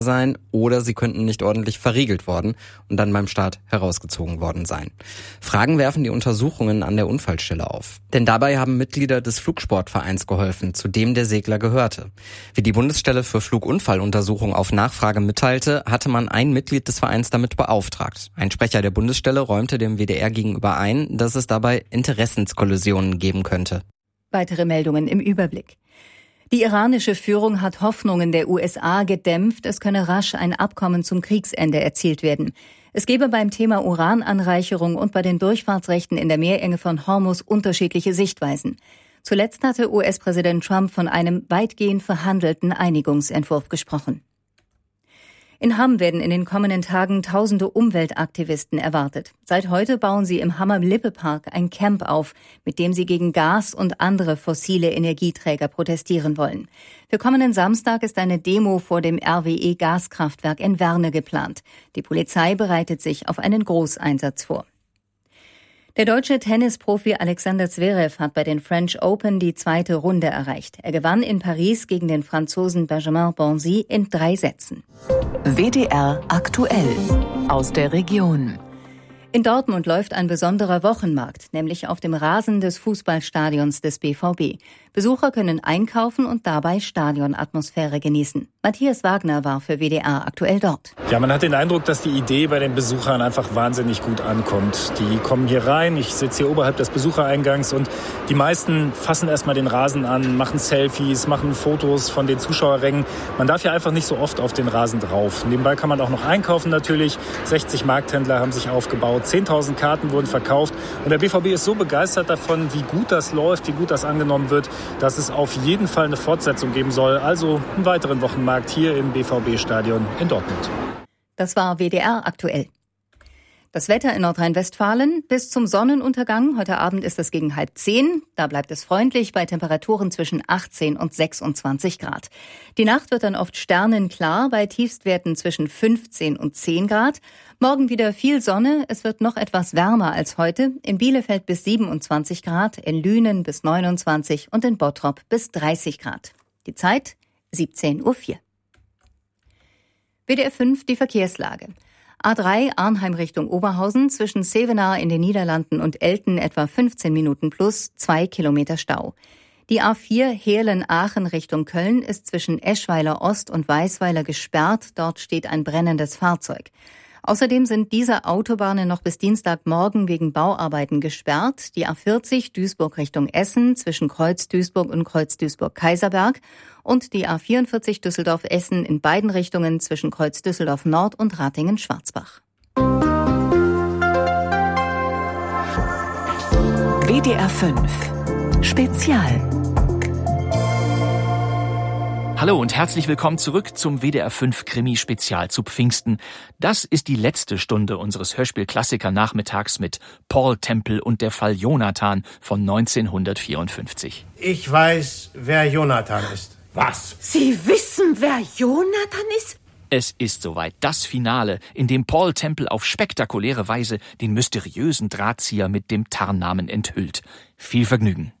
sein oder sie könnten nicht ordentlich verriegelt worden und dann beim Start herausgezogen worden sein. Fragen werfen die Untersuchungen an der Unfallstelle auf. Denn dabei haben Mitglieder des Flugsportvereins geholfen, zu dem der Segler gehörte. Wie die Bundesstelle für Flugunfalluntersuchung auf Nachfrage mitteilte, hatte man ein Mitglied des Vereins damit beauftragt. Ein Sprecher der Bundesstelle räumte dem WDR gegenüber ein, dass es dabei Interessenskollisionen geben könnte. Weitere Meldungen im Überblick. Die iranische Führung hat Hoffnungen der USA gedämpft, es könne rasch ein Abkommen zum Kriegsende erzielt werden. Es gebe beim Thema Urananreicherung und bei den Durchfahrtsrechten in der Meerenge von Hormuz unterschiedliche Sichtweisen. Zuletzt hatte US-Präsident Trump von einem weitgehend verhandelten Einigungsentwurf gesprochen. In Hamm werden in den kommenden Tagen tausende Umweltaktivisten erwartet. Seit heute bauen sie im Hammer Lippe-Park ein Camp auf, mit dem sie gegen Gas und andere fossile Energieträger protestieren wollen. Für kommenden Samstag ist eine Demo vor dem RWE-Gaskraftwerk in Werne geplant. Die Polizei bereitet sich auf einen Großeinsatz vor. Der deutsche Tennisprofi Alexander Zverev hat bei den French Open die zweite Runde erreicht. Er gewann in Paris gegen den Franzosen Benjamin Bonzi in 3 Sätzen. WDR aktuell aus der Region. In Dortmund läuft ein besonderer Wochenmarkt, nämlich auf dem Rasen des Fußballstadions des BVB. Besucher können einkaufen und dabei Stadionatmosphäre genießen. Matthias Wagner war für WDR aktuell dort. Ja, man hat den Eindruck, dass die Idee bei den Besuchern einfach wahnsinnig gut ankommt. Die kommen hier rein, ich sitze hier oberhalb des Besuchereingangs und die meisten fassen erstmal den Rasen an, machen Selfies, machen Fotos von den Zuschauerrängen. Man darf ja einfach nicht so oft auf den Rasen drauf. Nebenbei kann man auch noch einkaufen natürlich. 60 Markthändler haben sich aufgebaut, 10.000 Karten wurden verkauft und der BVB ist so begeistert davon, wie gut das läuft, wie gut das angenommen wird, dass es auf jeden Fall eine Fortsetzung geben soll. Also einen weiteren Wochenmarkt hier im BVB-Stadion in Dortmund. Das war WDR aktuell. Das Wetter in Nordrhein-Westfalen bis zum Sonnenuntergang. Heute Abend ist es gegen 9:30. Da bleibt es freundlich bei Temperaturen zwischen 18 und 26 Grad. Die Nacht wird dann oft sternenklar bei Tiefstwerten zwischen 15 und 10 Grad. Morgen wieder viel Sonne. Es wird noch etwas wärmer als heute. In Bielefeld bis 27 Grad, in Lünen bis 29 und in Bottrop bis 30 Grad. Die Zeit 17:04 Uhr. WDR 5, die Verkehrslage. A3 Arnheim Richtung Oberhausen zwischen Zevenaar in den Niederlanden und Elten etwa 15 Minuten plus 2 Kilometer Stau. Die A4 Heerlen-Aachen Richtung Köln ist zwischen Eschweiler Ost und Weißweiler gesperrt. Dort steht ein brennendes Fahrzeug. Außerdem sind diese Autobahnen noch bis Dienstagmorgen wegen Bauarbeiten gesperrt. Die A40 Duisburg Richtung Essen zwischen Kreuz-Duisburg und Kreuz-Duisburg-Kaiserberg und die A44 Düsseldorf-Essen in beiden Richtungen zwischen Kreuz-Düsseldorf Nord und Ratingen-Schwarzbach. WDR 5 Spezial. Hallo und herzlich willkommen zurück zum WDR 5 Krimi-Spezial zu Pfingsten. Das ist die letzte Stunde unseres Hörspiel-Klassiker-Nachmittags mit Paul Temple und der Fall Jonathan von 1954. Ich weiß, wer Jonathan ist. Was? Sie wissen, wer Jonathan ist? Es ist soweit, das Finale, in dem Paul Temple auf spektakuläre Weise den mysteriösen Drahtzieher mit dem Tarnnamen enthüllt. Viel Vergnügen.